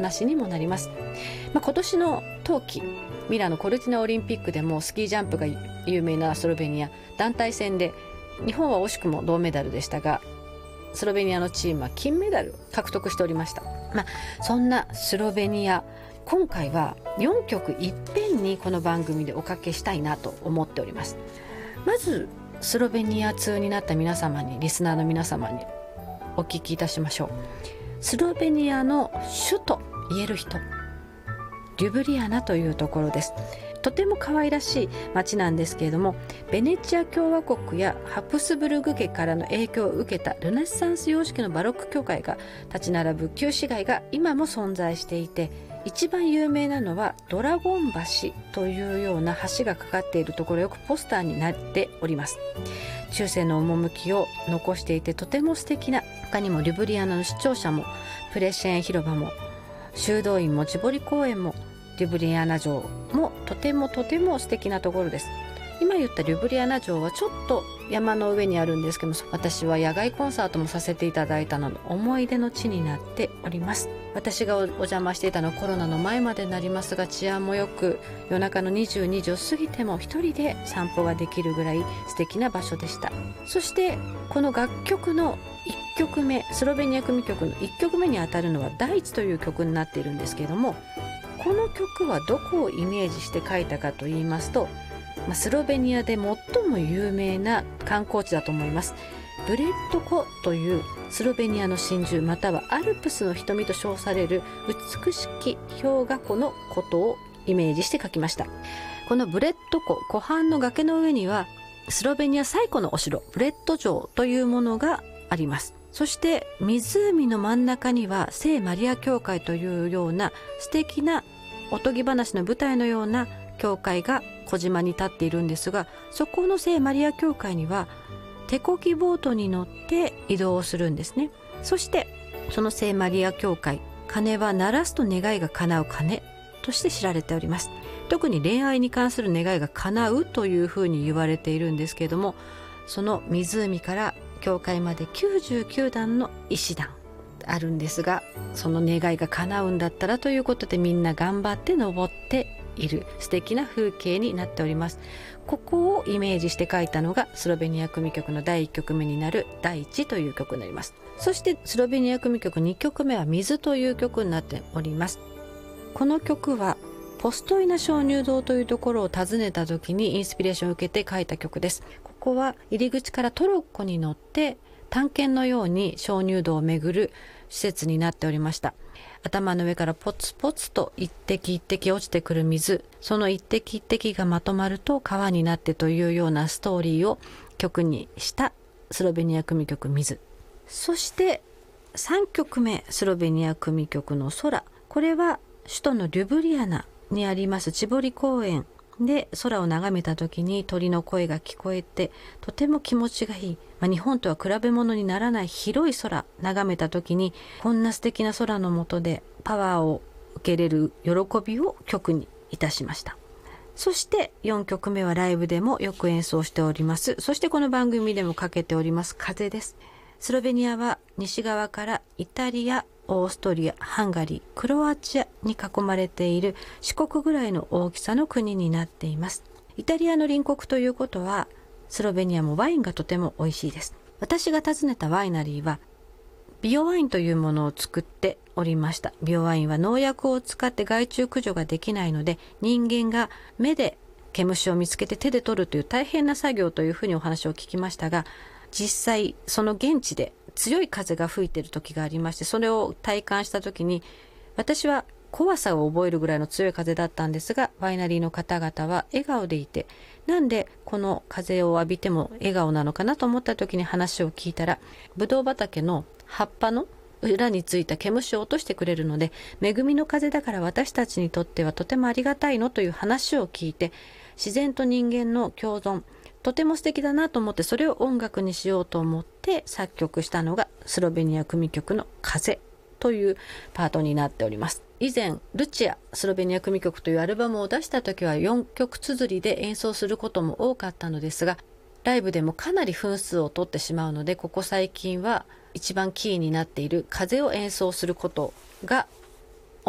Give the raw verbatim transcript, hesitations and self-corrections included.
話にもなります。まあ、今年の冬季ミラノコルティナオリンピックでもスキージャンプが有名なスロベニア、団体戦で日本は惜しくも銅メダルでしたが、スロベニアのチームは金メダル獲得しておりました。まあ、そんなスロベニア、今回はよんきょくいっぺんにこの番組でおかけしたいなと思っております。まずスロベニア通になった皆様に、リスナーの皆様にお聞きいたしましょう。スロベニアの首都言える人、リュブリアナというところです。とても可愛らしい町なんですけれども、ベネチア共和国やハプスブルグ家からの影響を受けたルネッサンス様式のバロック教会が立ち並ぶ旧市街が今も存在していて、一番有名なのはドラゴン橋というような橋がかかっているところ、よくポスターになっております。中世の趣を残していてとても素敵な、他にもリュブリアナの市庁舎もプレシェーン広場も修道院もジボリ公園もリュブリアナ城もとてもとても素敵なところです。今言ったリュブリアナ城はちょっと山の上にあるんですけども、私は野外コンサートもさせていただいたので思い出の地になっております。私がお邪魔していたのはコロナの前までになりますが、治安もよく、夜中のにじゅうにじを過ぎても一人で散歩ができるぐらい素敵な場所でした。そしてこの楽曲のいっきょくめ、スロベニア組曲のいっきょくめにあたるのは大地という曲になっているんですけれども、この曲はどこをイメージして書いたかと言いますと、まあ、スロベニアで最も有名な観光地だと思います。ブレッド湖というスロベニアの真珠、またはアルプスの瞳と称される美しき氷河湖のことをイメージして書きました。このブレッド湖湖畔の崖の上にはスロベニア最古のお城ブレッド城というものがあります。そして湖の真ん中には聖マリア教会というような素敵なおとぎ話の舞台のような教会が小島に立っているんですが、そこの聖マリア教会には手漕ぎボートに乗って移動をするんですね。そしてその聖マリア教会、鐘は鳴らすと願いが叶う鐘として知られております。特に恋愛に関する願いが叶うというふうに言われているんですけれども、その湖から教会まできゅうじゅうきゅうだんの石段あるんですが、その願いが叶うんだったらということでみんな頑張って登っている素敵な風景になっております。ここをイメージして書いたのがスロベニア組曲のだいいっきょくめになる大地という曲になります。そしてスロベニア組曲にきょくめは水という曲になっております。この曲はポストイナ鍾乳洞というところを訪ねた時にインスピレーションを受けて書いた曲です。ここは入り口からトロッコに乗って探検のように鍾乳洞を巡る施設になっておりました。頭の上からポツポツと一滴一滴落ちてくる水、その一滴一滴がまとまると川になってというようなストーリーを曲にしたスロベニア組曲水。そしてさんきょくめ、スロベニア組曲の空。これは首都のリュブリアナにありますチボリ公園で空を眺めた時に鳥の声が聞こえてとても気持ちがいい、まあ、日本とは比べ物にならない広い空眺めた時に、こんな素敵な空の下でパワーを受けれる喜びを曲にいたしました。そしてよんきょくめはライブでもよく演奏しております。そしてこの番組でもかけております風です。スロベニアは西側からイタリア、オーストリア、ハンガリー、クロアチアに囲まれている四国ぐらいの大きさの国になっています。イタリアの隣国ということはスロベニアもワインがとても美味しいです。私が訪ねたワイナリーはビオワインというものを作っておりました。ビオワインは農薬を使って害虫駆除ができないので、人間が目で毛虫を見つけて手で取るという大変な作業というふうにお話を聞きましたが、実際その現地で強い風が吹いている時がありまして、それを体感した時に私は怖さを覚えるぐらいの強い風だったんですが、ワイナリーの方々は笑顔でいて、なんでこの風を浴びても笑顔なのかなと思った時に話を聞いたら、ブドウ畑の葉っぱの裏についた毛虫を落としてくれるので、恵みの風だから私たちにとってはとてもありがたいのという話を聞いて、自然と人間の共存、とても素敵だなと思って、それを音楽にしようと思って作曲したのがスロベニア組曲の風というパートになっております。以前ルチアスロベニア組曲というアルバムを出した時はよんきょく綴りで演奏することも多かったのですが、ライブでもかなり分数を取ってしまうので、ここ最近は一番キーになっている風を演奏することが